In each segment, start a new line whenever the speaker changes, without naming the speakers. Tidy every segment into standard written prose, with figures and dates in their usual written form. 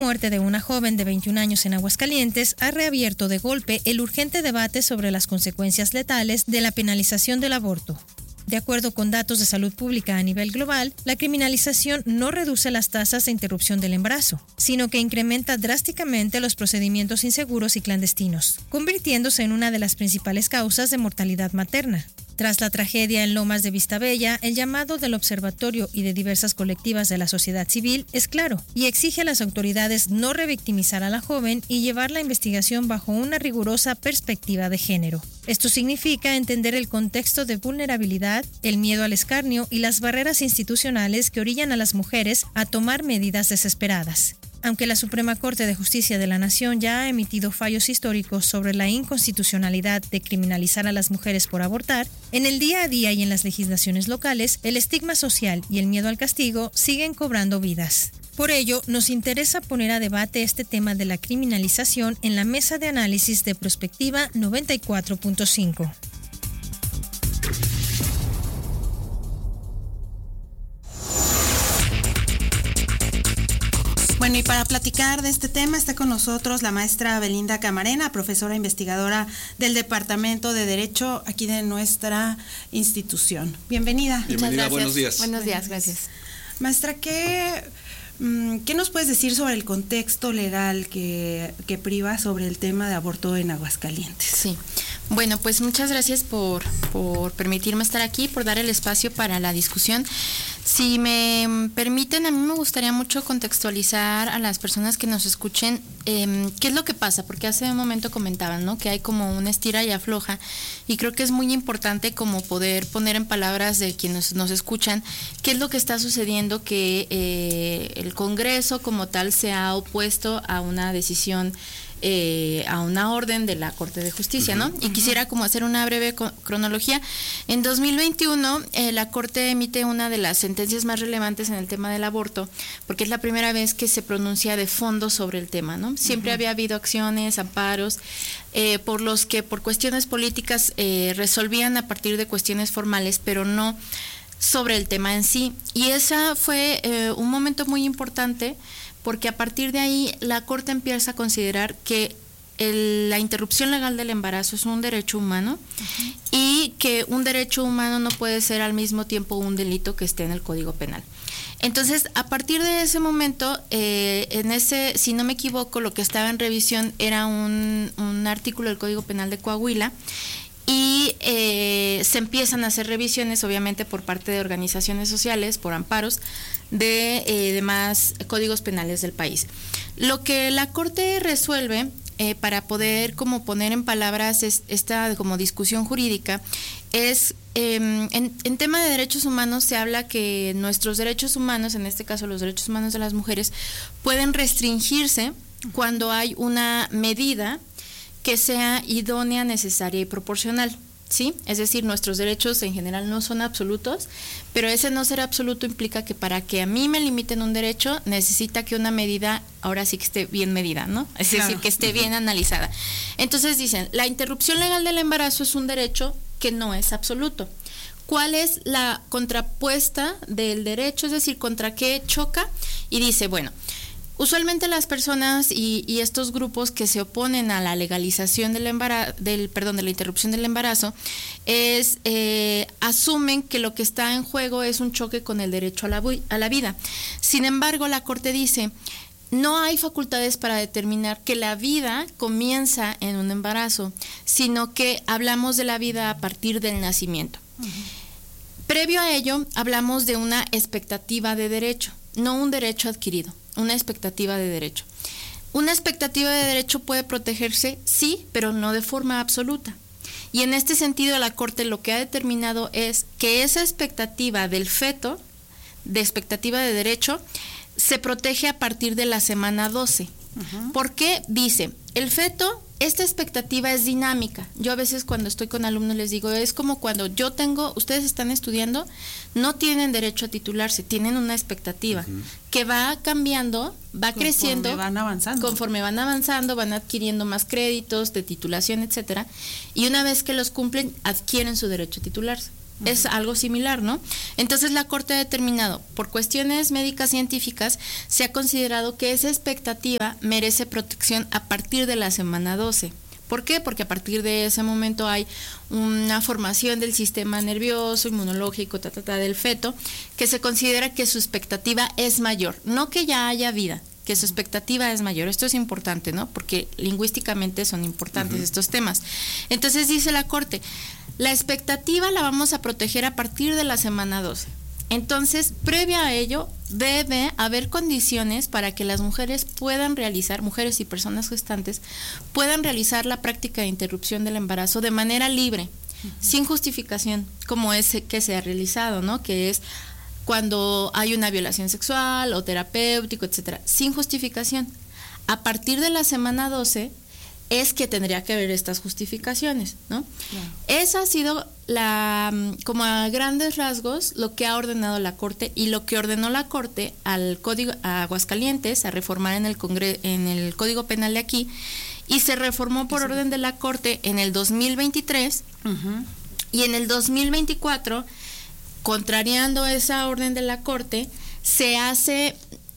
muerte de una joven de 21 años en Aguascalientes ha reabierto de golpe el urgente debate sobre las consecuencias letales de la penalización del aborto. De acuerdo con datos de salud pública a nivel global, la criminalización no reduce las tasas de interrupción del embarazo, sino que incrementa drásticamente los procedimientos inseguros y clandestinos, convirtiéndose en una de las principales causas de mortalidad materna. Tras la tragedia en Lomas de Vistabella, el llamado del observatorio y de diversas colectivas de la sociedad civil es claro y exige a las autoridades no revictimizar a la joven y llevar la investigación bajo una rigurosa perspectiva de género. Esto significa entender el contexto de vulnerabilidad, el miedo al escarnio y las barreras institucionales que orillan a las mujeres a tomar medidas desesperadas. Aunque la Suprema Corte de Justicia de la Nación ya ha emitido fallos históricos sobre la inconstitucionalidad de criminalizar a las mujeres por abortar, en el día a día y en las legislaciones locales, el estigma social y el miedo al castigo siguen cobrando vidas. Por ello, nos interesa poner a debate este tema de la criminalización en la mesa de análisis de Prospectiva 94.5.
Bueno, y para platicar de este tema está con nosotros la maestra Belinda Camarena, profesora investigadora del Departamento de Derecho aquí de nuestra institución. Bienvenida.
Bienvenida, buenos días.
Buenos días, gracias.
Maestra, ¿qué nos puedes decir sobre el contexto legal que priva sobre el tema de aborto en Aguascalientes?
Sí, bueno, pues muchas gracias por permitirme estar aquí, por dar el espacio para la discusión. Si me permiten, a mí me gustaría mucho contextualizar a las personas que nos escuchen qué es lo que pasa, porque hace un momento comentaban, ¿no?, que hay como una estira y afloja, y creo que es muy importante como poder poner en palabras de quienes nos escuchan qué es lo que está sucediendo, que el Congreso como tal se ha opuesto a una decisión, a una orden de la Corte de Justicia, ¿no? Y quisiera como hacer una breve cronología. En 2021, la Corte emite una de las sentencias más relevantes en el tema del aborto, porque es la primera vez que se pronuncia de fondo sobre el tema, ¿no? Siempre había habido acciones, amparos, por los que por cuestiones políticas resolvían a partir de cuestiones formales, pero no sobre el tema en sí. Y esa fue un momento muy importante, porque a partir de ahí la Corte empieza a considerar que la interrupción legal del embarazo es un derecho humano y que un derecho humano no puede ser al mismo tiempo un delito que esté en el Código Penal. Entonces, a partir de ese momento, si no me equivoco, lo que estaba en revisión era un artículo del Código Penal de Coahuila, y se empiezan a hacer revisiones, obviamente por parte de organizaciones sociales, por amparos de demás códigos penales del país. Lo que la Corte resuelve, para poder como poner en palabras esta como discusión jurídica, es en tema de derechos humanos se habla que nuestros derechos humanos, en este caso los derechos humanos de las mujeres, pueden restringirse cuando hay una medida que sea idónea, necesaria y proporcional, ¿sí? Es decir, nuestros derechos en general no son absolutos, pero ese no ser absoluto implica que para que a mí me limiten un derecho, necesita que una medida ahora sí que esté bien medida, ¿no? Es decir, que esté bien analizada. Entonces dicen, la interrupción legal del embarazo es un derecho que no es absoluto. ¿Cuál es la contrapuesta del derecho? Es decir, ¿contra qué choca? Y dice, bueno, usualmente las personas y estos grupos que se oponen a la legalización del embarazo, de la interrupción del embarazo, asumen que lo que está en juego es un choque con el derecho a la vida. Sin embargo, la Corte dice, no hay facultades para determinar que la vida comienza en un embarazo, sino que hablamos de la vida a partir del nacimiento. Previo a ello, hablamos de una expectativa de derecho, no un derecho adquirido. Una expectativa de derecho. Una expectativa de derecho puede protegerse, sí, pero no de forma absoluta. Y en este sentido, la Corte lo que ha determinado es que esa expectativa del feto, de expectativa de derecho, se protege a partir de la semana 12. ¿Por qué? Dice, el feto, esta expectativa es dinámica. Yo a veces cuando estoy con alumnos les digo, es como cuando ustedes están estudiando, no tienen derecho a titularse, tienen una expectativa que va cambiando, va creciendo. Conforme van avanzando, van adquiriendo más créditos de titulación, etcétera, y una vez que los cumplen, adquieren su derecho a titularse. Es algo similar, ¿no? Entonces la Corte ha determinado, por cuestiones médicas científicas, se ha considerado que esa expectativa merece protección a partir de la semana 12. ¿Por qué? Porque a partir de ese momento hay una formación del sistema nervioso, inmunológico, del feto, que se considera que su expectativa es mayor, no que ya haya vida, que su expectativa es mayor. Esto es importante, ¿no? Porque lingüísticamente son importantes estos temas. Entonces dice la Corte, la expectativa la vamos a proteger a partir de la semana 12. Entonces, previa a ello, debe haber condiciones para que las mujeres puedan realizar, mujeres y personas gestantes, puedan realizar la práctica de interrupción del embarazo de manera libre, sin justificación, como es que se ha realizado, ¿no? Que es cuando hay una violación sexual o terapéutico, etcétera, sin justificación. A partir de la semana 12 es que tendría que haber estas justificaciones, ¿no? Claro. Esa ha sido como a grandes rasgos lo que ha ordenado la Corte, y lo que ordenó la Corte al Código a Aguascalientes a reformar en el Código Penal de aquí, y se reformó por orden de la Corte en el 2023 y en el 2024, contrariando esa orden de la Corte, se hace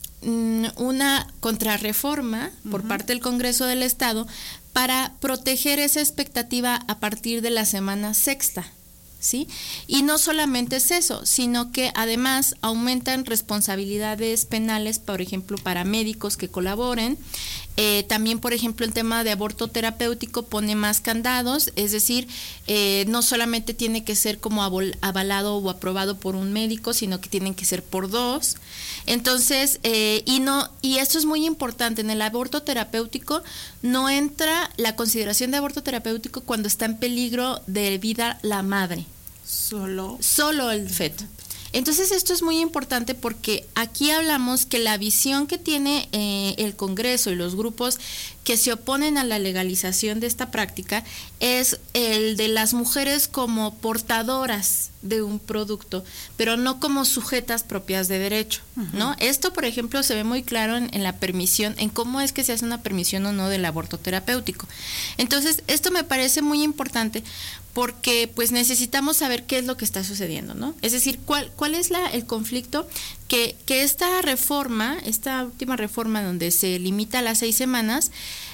una contrarreforma por parte del Congreso del Estado para proteger esa expectativa a partir de la semana sexta, ¿sí? Y no solamente es eso, sino que además aumentan responsabilidades penales, por ejemplo, para médicos que colaboren. También, por ejemplo, el tema de aborto terapéutico pone más candados, es decir, no solamente tiene que ser como avalado o aprobado por un médico, sino que tienen que ser por dos. Entonces, y esto es muy importante, en el aborto terapéutico no entra la consideración de aborto terapéutico cuando está en peligro de vida la madre. Solo el feto. Entonces esto es muy importante porque aquí hablamos que la visión que tiene el Congreso y los grupos que se oponen a la legalización de esta práctica es el de las mujeres como portadoras de un producto, pero no como sujetas propias de derecho, ¿no? Esto, por ejemplo, se ve muy claro en la permisión, en cómo es que se hace una permisión o no del aborto terapéutico. Entonces, esto me parece muy importante porque pues necesitamos saber qué es lo que está sucediendo, ¿no? Es decir, cuál es el conflicto que esta reforma, esta última reforma donde se limita a las 6 semanas,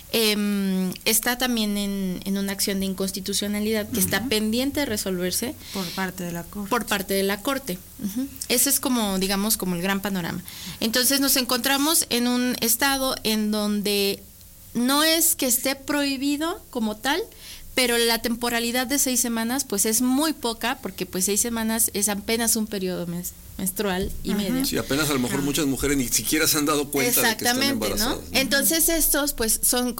está también en una acción de inconstitucionalidad que está pendiente de resolverse
por parte de la Corte.
Por parte de la Corte. Ese es como, digamos, como el gran panorama. Entonces nos encontramos en un estado en donde no es que esté prohibido como tal, pero la temporalidad de 6 semanas pues es muy poca, porque pues 6 semanas es apenas un periodo menstrual y medio.
Sí, apenas a lo mejor muchas mujeres ni siquiera se han dado cuenta de que están embarazadas, ¿no?
Entonces estos pues son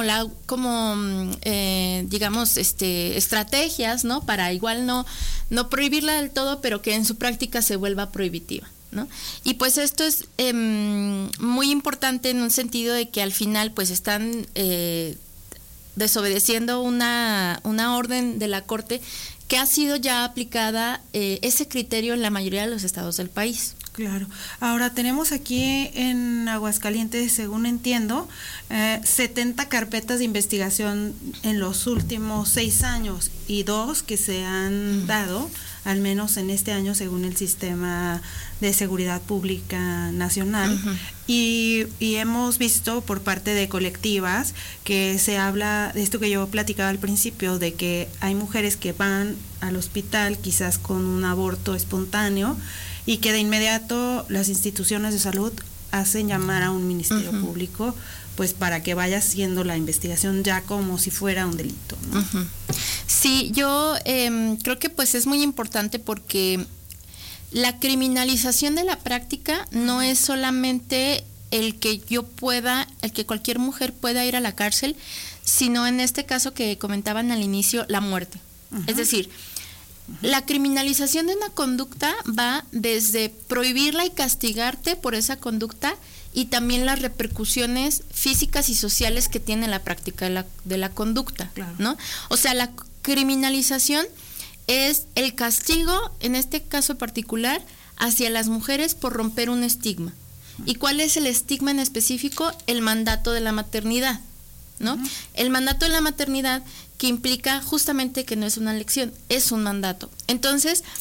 digamos estrategias, ¿no? Para igual no prohibirla del todo, pero que en su práctica se vuelva prohibitiva, ¿no? Y pues esto es muy importante en un sentido de que al final pues están desobedeciendo una orden de la Corte que ha sido ya aplicada ese criterio en la mayoría de los estados del país.
Claro. Ahora tenemos aquí en Aguascalientes, según entiendo, 70 carpetas de investigación en los últimos 6 años y 2 que se han dado, al menos en este año, según el Sistema de Seguridad Pública Nacional. Y hemos visto por parte de colectivas que se habla de esto que yo platicaba al principio, de que hay mujeres que van al hospital quizás con un aborto espontáneo y que de inmediato las instituciones de salud hacen llamar a un ministerio público pues para que vaya haciendo la investigación ya como si fuera un delito, ¿no?
Sí, yo creo que pues es muy importante porque la criminalización de la práctica no es solamente el que cualquier mujer pueda ir a la cárcel, sino en este caso que comentaban al inicio, la muerte. Es decir, la criminalización de una conducta va desde prohibirla y castigarte por esa conducta y también las repercusiones físicas y sociales que tiene la práctica de la conducta, claro, ¿no? O sea, la criminalización es el castigo, en este caso particular, hacia las mujeres por romper un estigma. ¿Y cuál es el estigma en específico? El mandato de la maternidad, ¿no? El mandato de la maternidad que implica justamente que no es una elección, es un mandato. Entonces,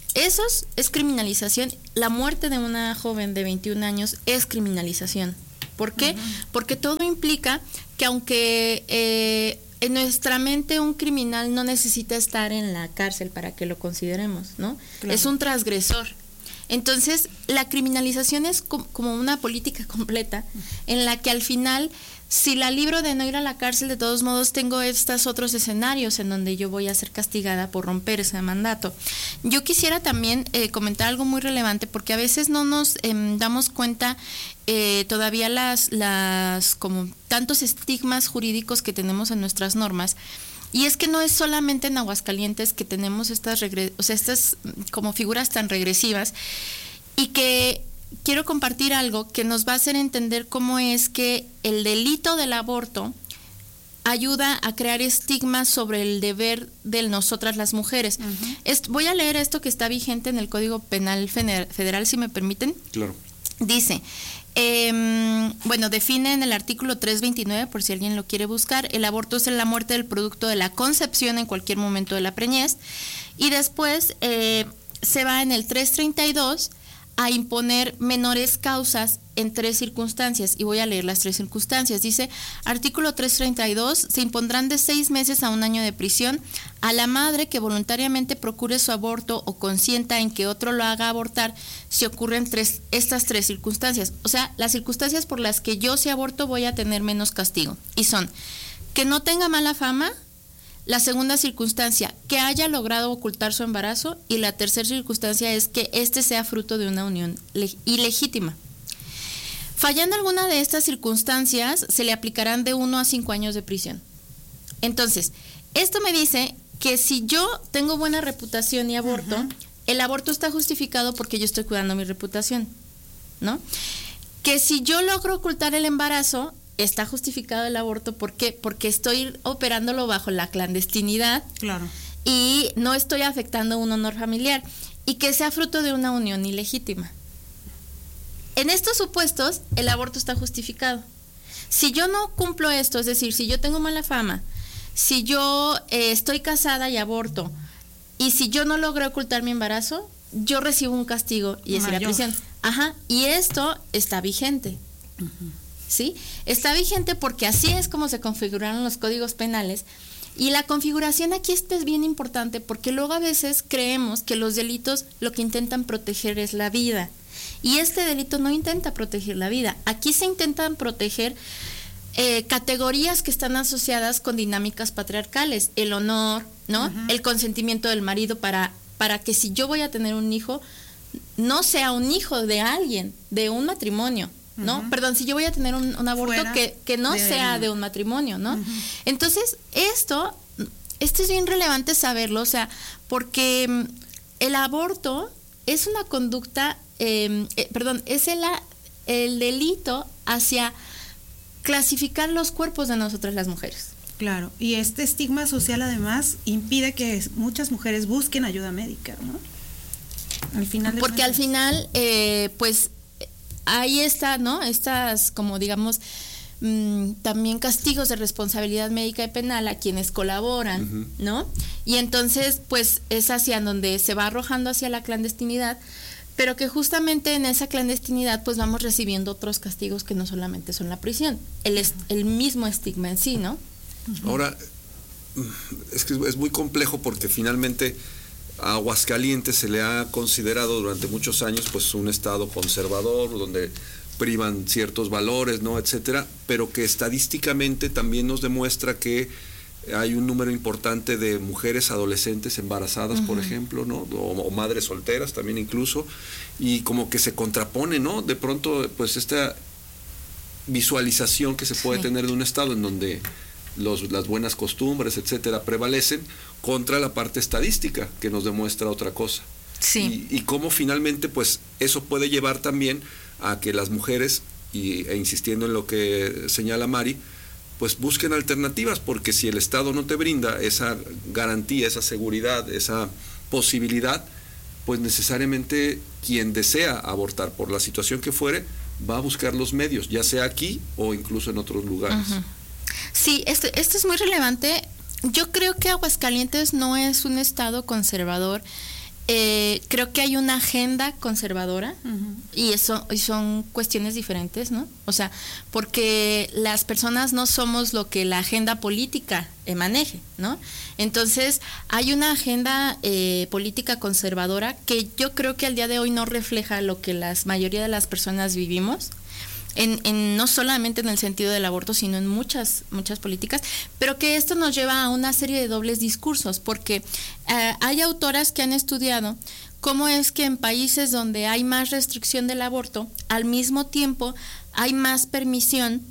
Eso es criminalización. La muerte de una joven de 21 años es criminalización. ¿Por qué? Porque todo implica que aunque en nuestra mente un criminal no necesita estar en la cárcel para que lo consideremos, ¿no? Claro. Es un transgresor. Entonces, la criminalización es como una política completa en la que al final, si la libro de no ir a la cárcel, de todos modos tengo estos otros escenarios en donde yo voy a ser castigada por romper ese mandato. Yo quisiera también comentar algo muy relevante, porque a veces no nos damos cuenta todavía las como tantos estigmas jurídicos que tenemos en nuestras normas. Y es que no es solamente en Aguascalientes que tenemos estas como figuras tan regresivas, y que quiero compartir algo que nos va a hacer entender cómo es que el delito del aborto ayuda a crear estigmas sobre el deber de nosotras las mujeres. Voy a leer esto que está vigente en el Código Penal Federal, si me permiten.
Claro.
Dice, define en el artículo 329, por si alguien lo quiere buscar, el aborto es la muerte del producto de la concepción en cualquier momento de la preñez, y después se va en el 332 a imponer menores causas en 3 circunstancias, y voy a leer las 3 circunstancias. Dice, artículo 332, se impondrán de 6 meses a 1 año de prisión a la madre que voluntariamente procure su aborto o consienta en que otro lo haga abortar si ocurren estas 3 circunstancias. O sea, las circunstancias por las que yo, si aborto, voy a tener menos castigo, y son que no tenga mala fama. La segunda circunstancia, que haya logrado ocultar su embarazo, y la tercera circunstancia es que este sea fruto de una unión ilegítima. Fallando alguna de estas circunstancias, se le aplicarán de 1 a 5 años de prisión. Entonces, esto me dice que si yo tengo buena reputación y aborto, el aborto está justificado porque yo estoy cuidando mi reputación, ¿no? Que si yo logro ocultar el embarazo, está justificado el aborto. ¿Por qué? Porque estoy operándolo bajo la clandestinidad.
Claro.
Y no estoy afectando un honor familiar. Y que sea fruto de una unión ilegítima. En estos supuestos, el aborto está justificado. Si yo no cumplo esto, es decir, si yo tengo mala fama, si yo estoy casada y aborto, y si yo no logro ocultar mi embarazo, yo recibo un castigo y es la prisión. Y esto está vigente. ¿Sí? Está vigente porque así es como se configuraron los códigos penales, y la configuración aquí es bien importante, porque luego a veces creemos que los delitos lo que intentan proteger es la vida, y este delito no intenta proteger la vida. Aquí se intentan proteger categorías que están asociadas con dinámicas patriarcales, el honor, ¿no? El consentimiento del marido para que si yo voy a tener un hijo, no sea un hijo de alguien, de un matrimonio, ¿no? Perdón, si yo voy a tener un aborto que no sea de un matrimonio, ¿no? Entonces, esto es bien relevante saberlo, o sea, porque el aborto es una conducta, es el delito hacia clasificar los cuerpos de nosotras las mujeres.
Claro, y este estigma social además impide que muchas mujeres busquen ayuda médica, ¿no?
Porque al final, pues, ahí está, ¿no? Estas, como digamos, también castigos de responsabilidad médica y penal a quienes colaboran, ¿no? Y entonces, pues, es hacia donde se va arrojando hacia la clandestinidad, pero que justamente en esa clandestinidad, pues, vamos recibiendo otros castigos que no solamente son la prisión, el mismo estigma en sí, ¿no?
Ahora, es que es muy complejo, porque finalmente a Aguascalientes se le ha considerado durante muchos años pues un estado conservador, donde privan ciertos valores, ¿no?, etcétera, pero que estadísticamente también nos demuestra que hay un número importante de mujeres adolescentes embarazadas, por ejemplo, ¿no?, o madres solteras también incluso, y como que se contrapone, ¿no?, de pronto pues esta visualización que se puede tener de un estado en donde las buenas costumbres, etcétera, prevalecen, contra la parte estadística que nos demuestra otra cosa.
Sí.
Y cómo finalmente pues eso puede llevar también a que las mujeres, e insistiendo en lo que señala Mari, pues busquen alternativas, porque si el Estado no te brinda esa garantía, esa seguridad, esa posibilidad, pues necesariamente quien desea abortar por la situación que fuere, va a buscar los medios, ya sea aquí o incluso en otros lugares.
Sí, esto es muy relevante. Yo creo que Aguascalientes no es un estado conservador creo que hay una agenda conservadora y son cuestiones diferentes, ¿no? O sea, porque las personas no somos lo que la agenda política maneje, ¿no? Entonces, hay una agenda política conservadora que yo creo que al día de hoy no refleja lo que la mayoría de las personas vivimos. No solamente en el sentido del aborto, sino en muchas políticas, pero que esto nos lleva a una serie de dobles discursos, porque hay autoras que han estudiado cómo es que en países donde hay más restricción del aborto, al mismo tiempo hay más permisión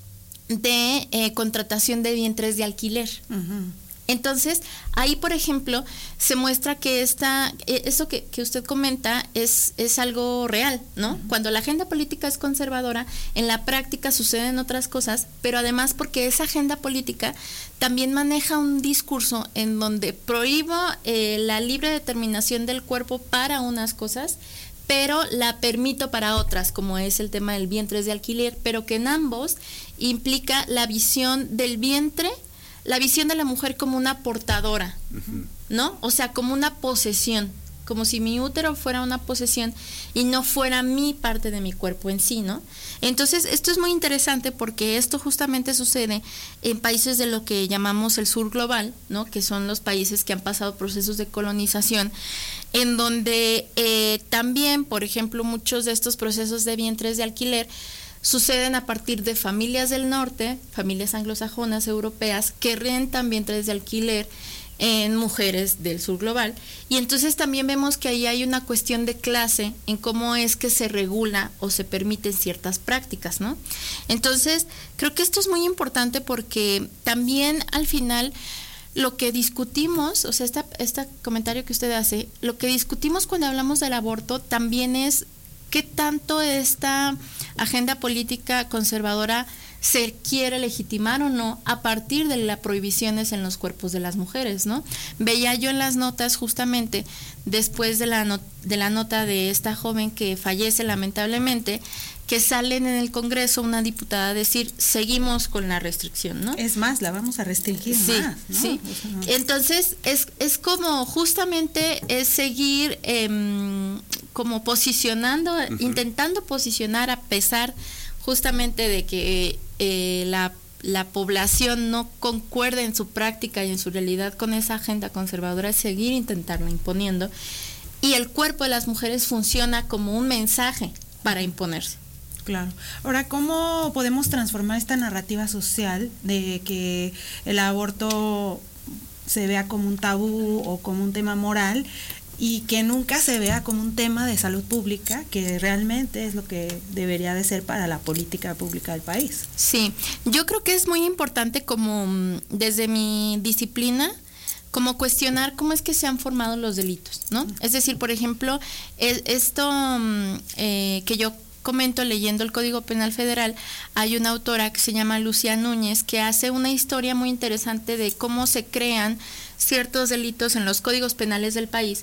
de contratación de vientres de alquiler. Entonces, ahí, por ejemplo, se muestra que eso que usted comenta es algo real, ¿no? Cuando la agenda política es conservadora, en la práctica suceden otras cosas, pero además porque esa agenda política también maneja un discurso en donde prohíbo la libre determinación del cuerpo para unas cosas, pero la permito para otras, como es el tema del vientre de alquiler, pero que en ambos implica la visión del vientre, la visión de la mujer como una portadora, ¿no? O sea, como una posesión, como si mi útero fuera una posesión y no fuera mi parte de mi cuerpo en sí, ¿no? Entonces, esto es muy interesante porque esto justamente sucede en países de lo que llamamos el sur global, ¿no? Que son los países que han pasado procesos de colonización, en donde también, por ejemplo, muchos de estos procesos de vientres de alquiler suceden a partir de familias del norte, familias anglosajonas, europeas, que rentan vientres de alquiler en mujeres del sur global. Y entonces también vemos que ahí hay una cuestión de clase en cómo es que se regula o se permiten ciertas prácticas, ¿no? Entonces, creo que esto es muy importante porque también al final lo que discutimos, o sea, este comentario que usted hace, lo que discutimos cuando hablamos del aborto también es qué tanto esta agenda política conservadora se quiere legitimar o no a partir de las prohibiciones en los cuerpos de las mujeres, ¿no? Veía yo en las notas justamente después de la nota de esta joven que fallece lamentablemente, que salen en el Congreso una diputada a decir, seguimos con la restricción, ¿no?
Es más, la vamos a restringir
sí,
más, ¿no?
Sí, entonces es como justamente es seguir como posicionando, intentando posicionar a pesar justamente de que la población no concuerde en su práctica y en su realidad con esa agenda conservadora, es seguir intentarla imponiendo, y el cuerpo de las mujeres funciona como un mensaje para imponerse.
Claro. Ahora, ¿cómo podemos transformar esta narrativa social de que el aborto se vea como un tabú o como un tema moral y que nunca se vea como un tema de salud pública, que realmente es lo que debería de ser para la política pública del país?
Sí, yo creo que es muy importante, como desde mi disciplina, como cuestionar cómo es que se han formado los delitos, ¿no? Es decir, por ejemplo, esto que yo comento leyendo el Código Penal Federal, hay una autora que se llama Lucía Núñez que hace una historia muy interesante de cómo se crean ciertos delitos en los códigos penales del país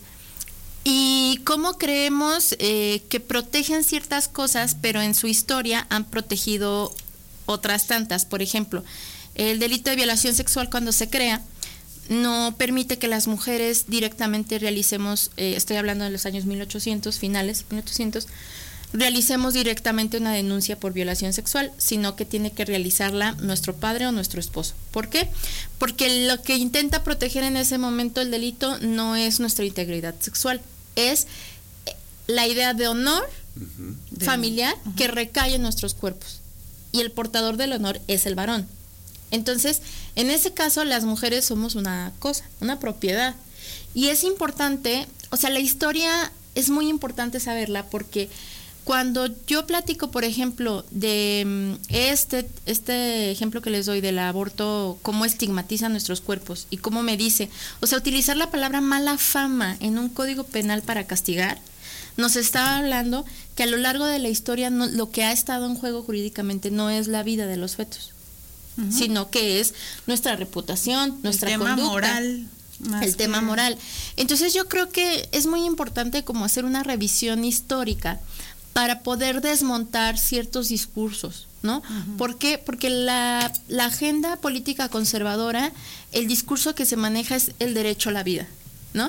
y cómo creemos que protegen ciertas cosas, pero en su historia han protegido otras tantas. Por ejemplo, el delito de violación sexual, cuando se crea, no permite que las mujeres directamente realicemos, estoy hablando de los años 1800, finales 1800, realicemos directamente una denuncia por violación sexual, sino que tiene que realizarla nuestro padre o nuestro esposo. ¿Por qué? Porque lo que intenta proteger en ese momento el delito no es nuestra integridad sexual, es la idea de honor familiar que recae en nuestros cuerpos, y el portador del honor es el varón. Entonces, en ese caso, las mujeres somos una cosa, una propiedad, y es importante, o sea, la historia es muy importante saberla, porque cuando yo platico, por ejemplo, de este ejemplo que les doy del aborto, cómo estigmatiza nuestros cuerpos y cómo me dice, o sea, utilizar la palabra mala fama en un código penal para castigar, nos está hablando que a lo largo de la historia lo que ha estado en juego jurídicamente no es la vida de los fetos, sino que es nuestra reputación, nuestra conducta. El tema moral. El tema moral. Entonces yo creo que es muy importante como hacer una revisión histórica para poder desmontar ciertos discursos, ¿no? ¿Por qué? Porque la agenda política conservadora, el discurso que se maneja es el derecho a la vida, ¿no?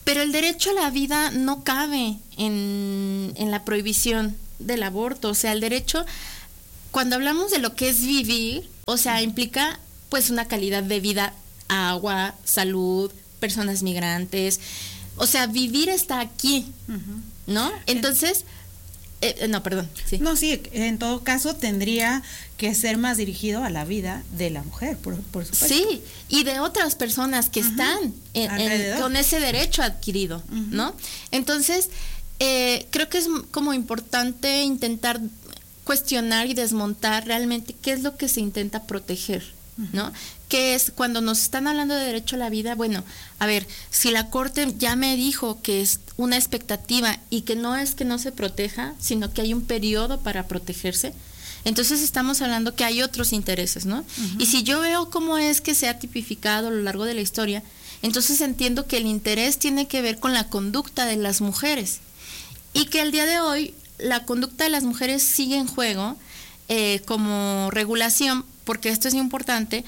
Pero el derecho a la vida no cabe en la prohibición del aborto. O sea, el derecho, cuando hablamos de lo que es vivir, o sea, implica pues una calidad de vida, agua, salud, personas migrantes. O sea, vivir está aquí, ¿no? Entonces, no, perdón. Sí.
No, sí, en todo caso tendría que ser más dirigido a la vida de la mujer, por supuesto.
Sí, y de otras personas que están con ese derecho adquirido, ¿no? Entonces, creo que es como importante intentar cuestionar y desmontar realmente qué es lo que se intenta proteger, ¿no? Que es cuando nos están hablando de derecho a la vida, bueno, a ver, si la Corte ya me dijo que es una expectativa y que no es que no se proteja, sino que hay un periodo para protegerse, entonces estamos hablando que hay otros intereses, ¿no? Y si yo veo cómo es que se ha tipificado a lo largo de la historia, entonces entiendo que el interés tiene que ver con la conducta de las mujeres y que el día de hoy la conducta de las mujeres sigue en juego como regulación, porque esto es importante.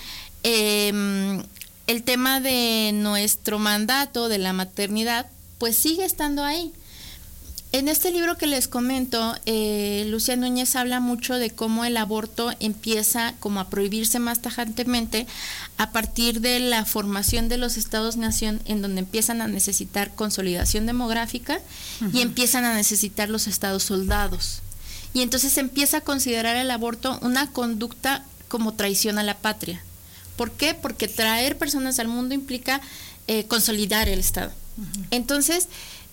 El tema de nuestro mandato de la maternidad pues sigue estando ahí. En este libro que les comento, Lucía Núñez habla mucho de cómo el aborto empieza como a prohibirse más tajantemente a partir de la formación de los estados-nación, en donde empiezan a necesitar consolidación demográfica y empiezan a necesitar los estados soldados. Y entonces se empieza a considerar el aborto una conducta como traición a la patria. ¿Por qué? Porque traer personas al mundo implica consolidar el Estado. Entonces,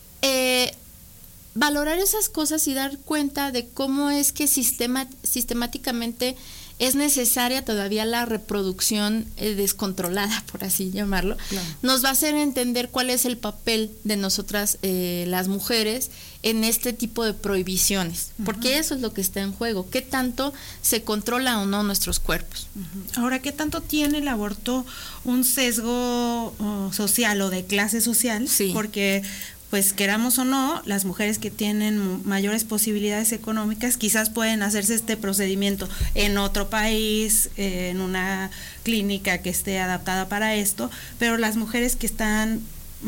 valorar esas cosas y dar cuenta de cómo es que sistemáticamente es necesaria todavía la reproducción descontrolada, por así llamarlo, nos va a hacer entender cuál es el papel de nosotras las mujeres en este tipo de prohibiciones, porque eso es lo que está en juego, qué tanto se controla o no nuestros cuerpos.
Ahora, ¿qué tanto tiene el aborto un sesgo social o de clase social?
Sí.
Porque pues queramos o no, las mujeres que tienen mayores posibilidades económicas quizás pueden hacerse este procedimiento en otro país, en una clínica que esté adaptada para esto, pero las mujeres que están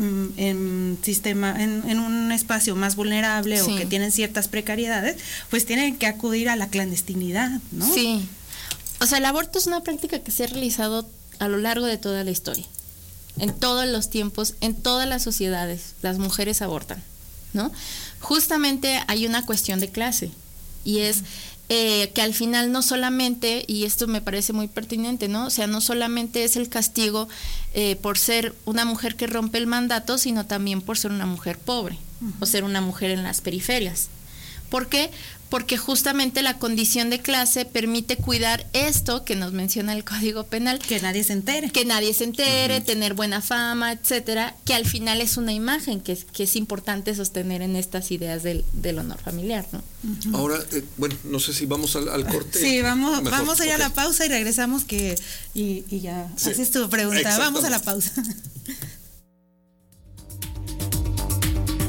en un espacio más vulnerable o que tienen ciertas precariedades, pues tienen que acudir a la clandestinidad, ¿no?
Sí. O sea, el aborto es una práctica que se ha realizado a lo largo de toda la historia. En todos los tiempos, en todas las sociedades, las mujeres abortan, ¿no? Justamente hay una cuestión de clase y es que al final no solamente, y esto me parece muy pertinente, ¿no? O sea, no solamente es el castigo por ser una mujer que rompe el mandato, sino también por ser una mujer pobre o ser una mujer en las periferias. ¿Por qué? Porque justamente la condición de clase permite cuidar esto que nos menciona el Código Penal.
Que nadie se entere. Que
nadie se entere, tener buena fama, etcétera, que al final es una imagen que es importante sostener en estas ideas del honor familiar, ¿no?
Ahora, bueno, no sé si vamos al corte.
Sí, vamos a ir a la pausa y regresamos y ya haces tu pregunta. Vamos a la pausa.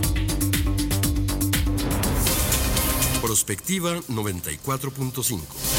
Prospectiva 94.5.